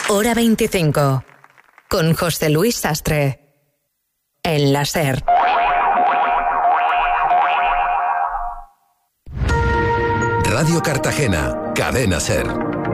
Hora 25. Con José Luis Sastre. En la SER. Radio Cartagena, Cadena SER.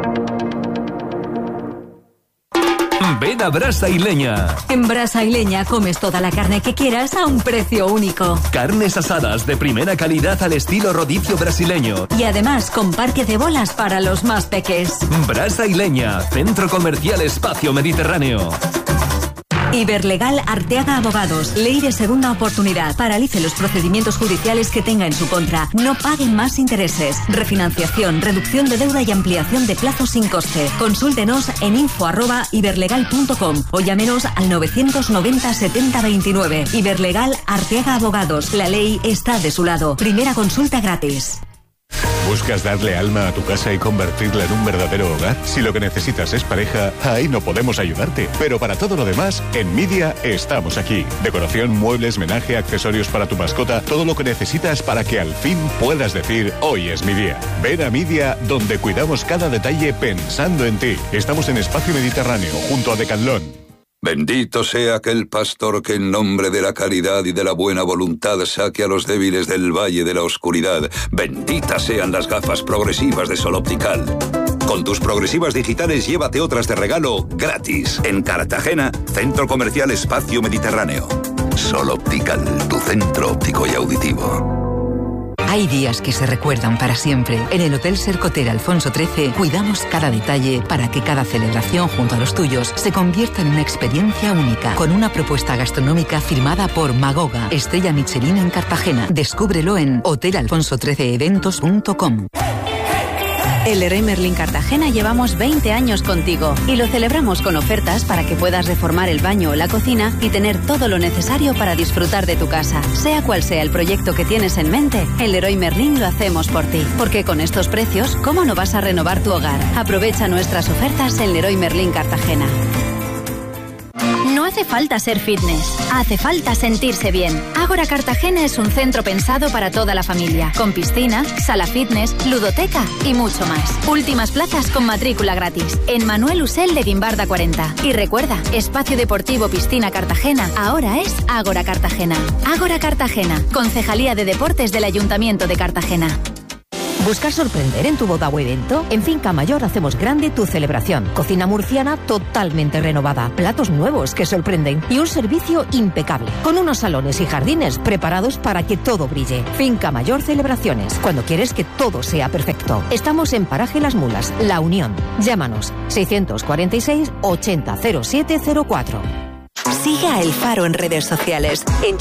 Ven a Brasa y Leña. En Brasa y Leña comes toda la carne que quieras a un precio único. Carnes asadas de primera calidad al estilo rodicio brasileño. Y además con parque de bolas para los más peques. Brasa y Leña, Centro Comercial Espacio Mediterráneo. Iberlegal Arteaga Abogados. Ley de segunda oportunidad. Paralice los procedimientos judiciales que tenga en su contra. No pague más intereses. Refinanciación, reducción de deuda y ampliación de plazos sin coste. Consúltenos en info@iberlegal.com o llámenos al 990 70 29. Iberlegal Arteaga Abogados. La ley está de su lado. Primera consulta gratis. ¿Buscas darle alma a tu casa y convertirla en un verdadero hogar? Si lo que necesitas es pareja, ahí no podemos ayudarte. Pero para todo lo demás, en Media estamos aquí. Decoración, muebles, menaje, accesorios para tu mascota, todo lo que necesitas para que al fin puedas decir, hoy es mi día. Ven a Media, donde cuidamos cada detalle pensando en ti. Estamos en Espacio Mediterráneo, junto a Decathlon. Bendito sea aquel pastor que en nombre de la caridad y de la buena voluntad saque a los débiles del valle de la oscuridad. Benditas sean las gafas progresivas de Sol Optical. Con tus progresivas digitales llévate otras de regalo gratis. En Cartagena, Centro Comercial Espacio Mediterráneo. Sol Optical, tu centro óptico y auditivo. Hay días que se recuerdan para siempre. En el Hotel Sercotera Alfonso XIII cuidamos cada detalle para que cada celebración junto a los tuyos se convierta en una experiencia única, con una propuesta gastronómica firmada por Magoga, estrella Michelin en Cartagena. Descúbrelo en hotelalfonso13eventos.com. En Leroy Merlin Cartagena llevamos 20 años contigo y lo celebramos con ofertas para que puedas reformar el baño o la cocina y tener todo lo necesario para disfrutar de tu casa. Sea cual sea el proyecto que tienes en mente, en Leroy Merlin lo hacemos por ti. Porque con estos precios, ¿cómo no vas a renovar tu hogar? Aprovecha nuestras ofertas en Leroy Merlin Cartagena. No hace falta ser fitness, hace falta sentirse bien. Ágora Cartagena es un centro pensado para toda la familia, con piscina, sala fitness, ludoteca y mucho más. Últimas plazas con matrícula gratis, en Manuel Usel de Guimbarda 40. Y recuerda, Espacio Deportivo Piscina Cartagena ahora es Ágora Cartagena. Ágora Cartagena, Concejalía de Deportes del Ayuntamiento de Cartagena. ¿Buscas sorprender en tu boda o evento? En Finca Mayor hacemos grande tu celebración. Cocina murciana totalmente renovada, platos nuevos que sorprenden y un servicio impecable, con unos salones y jardines preparados para que todo brille. Finca Mayor Celebraciones, cuando quieres que todo sea perfecto. Estamos en Paraje Las Mulas, La Unión. Llámanos 646 80 0704. Sigue a El Faro en redes sociales, en